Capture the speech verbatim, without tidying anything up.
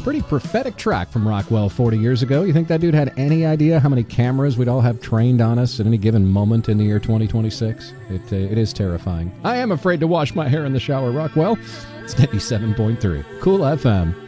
Pretty prophetic track from Rockwell forty years ago. You think that dude had any idea how many cameras we'd all have trained on us at any given moment in the year twenty twenty-six? It, uh, it is terrifying. I am afraid to wash my hair in the shower, Rockwell. It's ninety-seven point three. Cool F M.